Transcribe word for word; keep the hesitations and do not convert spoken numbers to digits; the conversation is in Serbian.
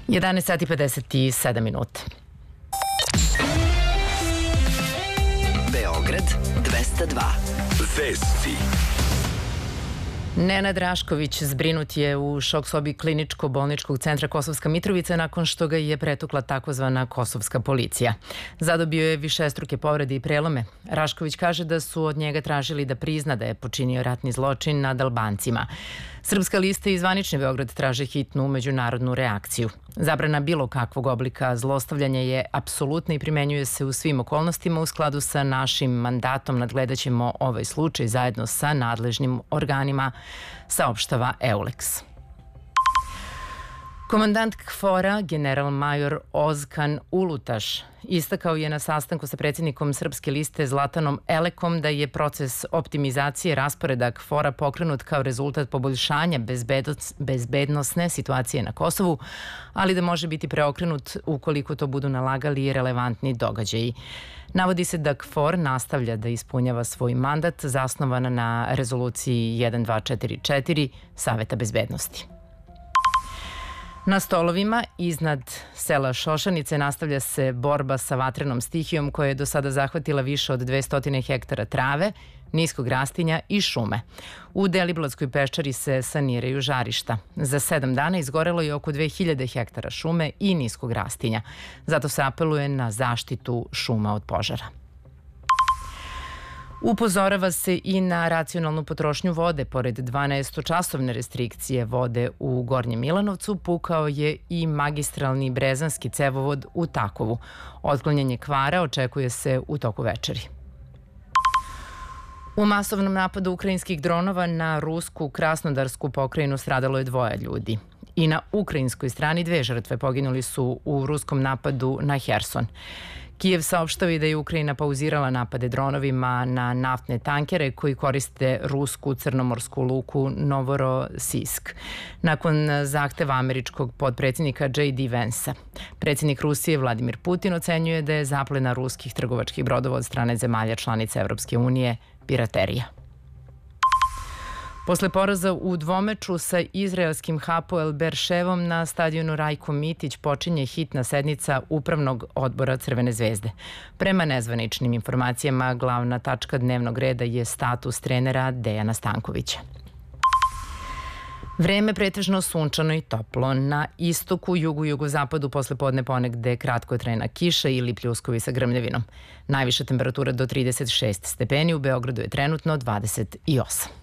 jedanaest sati pedeset sedam minuta. Beograd dvesta dva. Vesti. Nenad Rašković zbrinut je u šok sobi kliničko-bolničkog centra Kosovska Mitrovica nakon što ga je pretukla takozvana kosovska policija. Zadobio je višestruke povrede i prelome. Rašković kaže da su od njega tražili da prizna da je počinio ratni zločin nad Albancima. Srpska lista i zvanični Beograd traže hitnu međunarodnu reakciju. Zabrana bilo kakvog oblika zlostavljanja je apsolutna i primenjuje se u svim okolnostima. U skladu sa našim mandatom nadgledaćemo ovaj slučaj zajedno sa nadležnim organima, saopštava Euleks. Komandant KFOR-a, general major Ozkan Ulutaš, istakao je na sastanku sa predsjednikom Srpske liste Zlatanom Elekom da je proces optimizacije rasporeda KFOR-a pokrenut kao rezultat poboljšanja bezbednosne situacije na Kosovu, ali da može biti preokrenut ukoliko to budu nalagali i relevantni događaji. Navodi se da KFOR nastavlja da ispunjava svoj mandat zasnovan na rezoluciji jedan dva četiri četiri Saveta bezbednosti. Na stolovima iznad sela Šošanice nastavlja se borba sa vatrenom stihijom koja je do sada zahvatila više od dvesta hektara trave, niskog rastinja i šume. U Deliblatskoj peščari se saniraju žarišta. Za sedam dana izgorelo je oko dve hiljade hektara šume i niskog rastinja. Zato se apeluje na zaštitu šuma od požara. Upozorava se i na racionalnu potrošnju vode. Pored dvanaestočasovne restrikcije vode u Gornjem Milanovcu, pukao je i magistralni brezanski cevovod u Takovu. Otklanjanje kvara očekuje se u toku večeri. U masovnom napadu ukrajinskih dronova na rusku Krasnodarsku pokrajinu stradalo je dvoje ljudi. I na ukrajinskoj strani dve žrtve poginuli su u ruskom napadu na Herson. Kijev saopštava i da je Ukrajina pauzirala napade dronovima na naftne tankere koji koriste rusku crnomorsku luku Novorosisk, nakon zahteva američkog podpredsjednika J D Vansa. Predsjednik Rusije Vladimir Putin ocenjuje da je zaplena ruskih trgovačkih brodova od strane zemalja članica Evropske unije piraterija. Posle poraza u dvomeču sa izraelskim Hapoel Berševom na stadionu Rajko Mitić počinje hitna sednica Upravnog odbora Crvene zvezde. Prema nezvaničnim informacijama, glavna tačka dnevnog reda je status trenera Dejana Stankovića. Vreme pretežno sunčano i toplo. Na istoku, jugu i jugozapadu posle podne ponegde kratkotrajna kiša ili pljuskovi sa grmljavinom. Najviša temperatura do trideset šest stepeni, u Beogradu je trenutno dvadeset osam.